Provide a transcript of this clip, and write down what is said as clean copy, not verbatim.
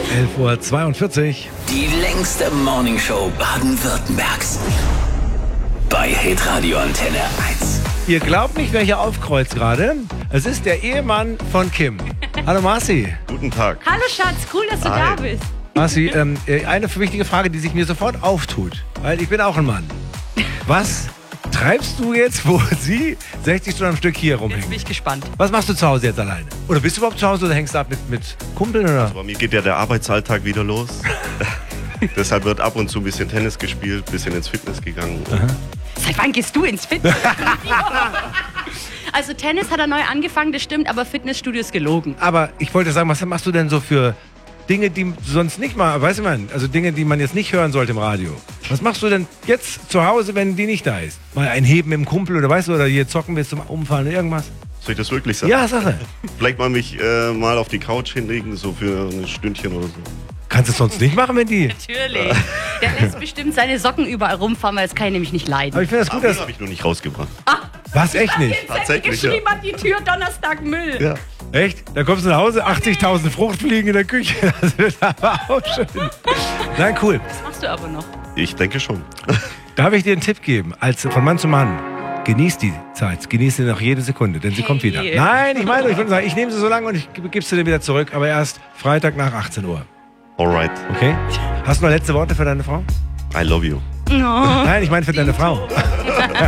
11:42 Uhr. Die längste Morningshow Baden-Württembergs. Bei Hitradio Antenne 1. Ihr glaubt nicht, wer hier aufkreuzt gerade. Es ist der Ehemann von Kim. Hallo Marci. Guten Tag. Hallo Schatz, cool, dass du Hi. da bist. Marci, eine wichtige Frage, die sich mir sofort auftut. Weil ich bin auch ein Mann. Was treibst du jetzt, wo sie 60 Stunden am Stück hier Jetzt rumhängen? bin ich gespannt. Was machst du zu Hause jetzt alleine? Oder bist du überhaupt zu Hause oder hängst du ab mit Kumpeln? Oder? Bei mir geht ja der Arbeitsalltag wieder los. Deshalb wird ab und zu ein bisschen Tennis gespielt, ein bisschen ins Fitness gegangen. Seit wann gehst du ins Fitnessstudio? Also Tennis hat er neu angefangen, das stimmt, aber Fitnessstudio ist gelogen. Aber ich wollte sagen, was machst du denn so für Dinge, die du sonst nicht mal, weißt du man, also Dinge, die man jetzt nicht hören sollte im Radio. Was machst du denn jetzt zu Hause, wenn die nicht da ist? Mal ein Heben mit dem Kumpel oder weißt du, oder hier zocken wir zum Umfallen oder irgendwas? Soll ich das wirklich sagen? Ja, Sache. Vielleicht mal mich mal auf die Couch hinlegen, so für ein Stündchen oder so. Kannst du es sonst nicht machen, wenn die... Natürlich. Der lässt bestimmt seine Socken überall rumfahren, weil das kann ich nämlich nicht leiden. Aber ich finde das gut, Das dass... habe ich noch nicht rausgebracht. Was, echt nicht? Tatsächlich, geschrieben an die Tür, Donnerstag Müll. Ja. Echt? Da kommst du nach Hause, 80.000 Fruchtfliegen in der Küche. Das wird aber auch schön. Nein, cool. Das machst du aber noch. Ich denke schon. Darf ich dir einen Tipp geben, als von Mann zu Mann? Genieß die Zeit, genieß sie noch jede Sekunde, denn sie kommt wieder. Nein, ich meine, ich würde sagen, ich nehme sie so lange und ich gebe sie dir wieder zurück, aber erst Freitag nach 18 Uhr. Alright. Okay? Hast du noch letzte Worte für deine Frau? I love you. Nein, ich meine für deine Frau.